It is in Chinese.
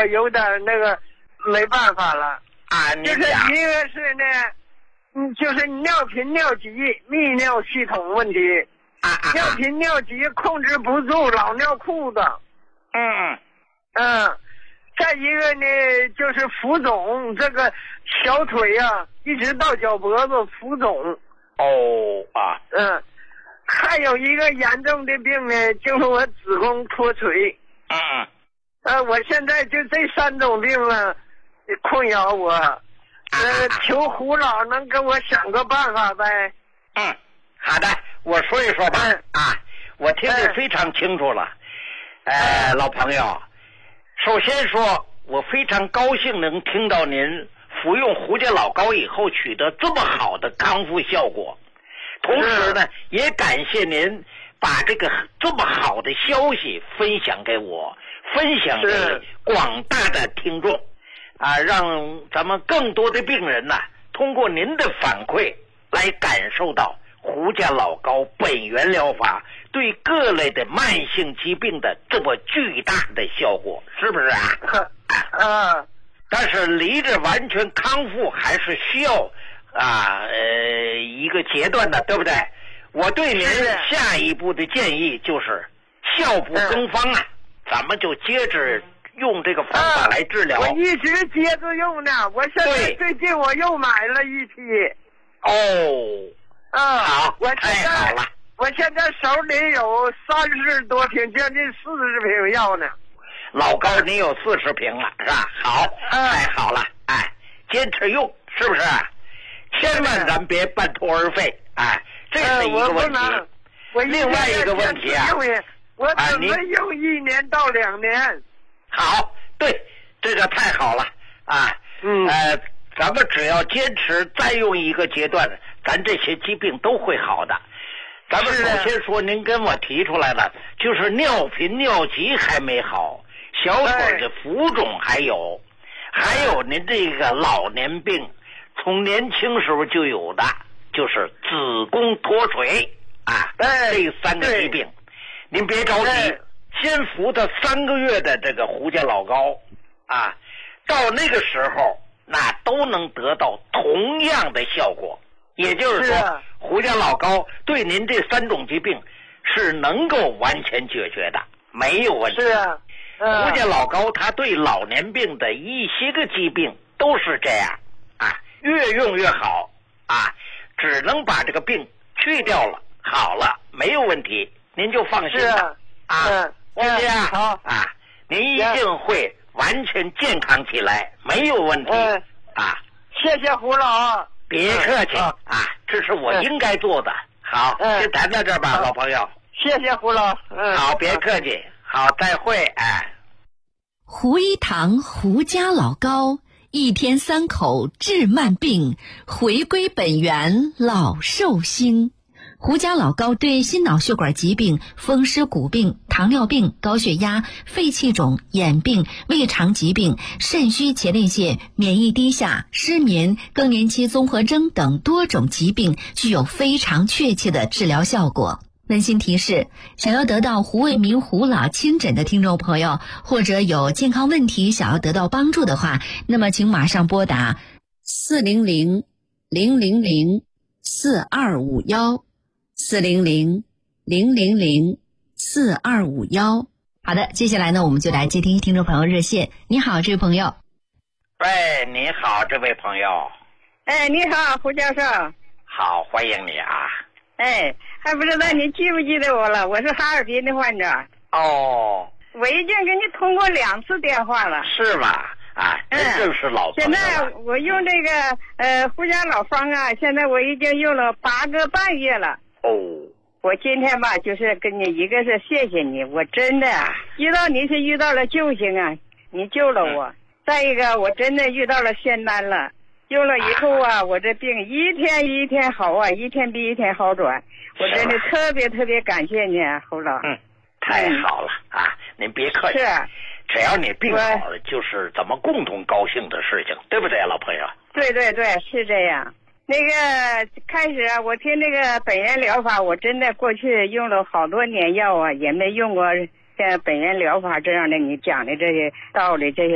我有点那个没办法了啊。 就是一个是呢，就是尿频尿急泌尿系统问题。尿频尿急控制不住，老尿裤子。再一个呢，就是浮肿，这个小腿啊，一直到脚脖子浮肿。还有一个严重的病呢，就是我子宫脱垂。我现在就这3种病了，困扰我。求胡老能给我想个办法呗。 好的，我说一说吧。我听得非常清楚了。老朋友，首先说，我非常高兴能听到您服用胡家老膏以后取得这么好的康复效果。同时呢，也感谢您把这个这么好的消息分享给我，分享给广大的听众让咱们更多的病人通过您的反馈来感受到胡家老膏本源疗法对各类的慢性疾病的这么巨大的效果，是不是但是离着完全康复还是需要一个阶段的，对不对？我对您下一步的建议就是效不更方咱们就接着用这个方法来治疗。 我一直接着用呢，我现在最近我又买了一批。 好，太好了！ 我现在手里有30多瓶，将近40瓶药呢。 老高，你有40瓶了，是吧？好，太好了！坚持用，是不是？千万咱别半途而废，这是一个问题。另外一个问题我准备用1年到2年。 好，对，这个太好了咱们只要坚持再用一个阶段，咱这些疾病都会好的。咱们首先说，您跟我提出来了，就是尿频尿急还没好，小腿的浮肿还有您这个老年病，从年轻时候就有的，就是子宫脱垂这3个疾病。您别着急，先服它3个月的这个胡家老膏到那个时候那都能得到同样的效果。也就是说，胡家老膏对您这3种疾病是能够完全解决的，没有问题。胡家老膏它对老年病的一些个疾病都是这样越用越好只能把这个病去掉了，好了，没有问题，您就放心了就这样您一定会完全健康起来，没有问题谢谢胡老。 别客气这是我应该做的。好，先谈到这儿吧，老朋友。 谢谢胡老。 好，别客气。好，再会。 胡一堂胡家老膏，1天3口治慢病，回归本源老寿星。胡家老膏对心脑血管疾病、风湿骨病、糖尿病、高血压、肺气肿、眼病、胃肠疾病、肾虚前列腺、免疫低下、失眠、更年期综合征等多种疾病具有非常确切的治疗效果。温馨提示，想要得到胡卫民胡老亲诊的听众朋友，或者有健康问题想要得到帮助的话，那么请马上拨打400-000-4251 400-000-4251。好的，接下来呢，我们就来接听听众朋友热线。你好，这位朋友。 你好，这位朋友。 你好，胡教授。 好，欢迎你还不知道你记不记得我了？我是哈尔滨的患者。 我已经给你通过2次电话了。 是吗？真正是老朋友了。 现在我用这个胡家老方现在我已经用了8个半月了。我今天吧，就是跟你一个是谢谢你，我真的遇到你是遇到了救星你救了我。再一个，我真的遇到了仙丹了，用了以后我这病一天一天好一天比一天好转。我真的特别特别感谢你胡老。 太好了您别客气。只要你病好了，就是咱们共同高兴的事情，对不对，老朋友？ 对，是这样。那个开始我听那个本源疗法，我真的过去用了好多年药也没用过像本源疗法这样的你讲的这些道理这些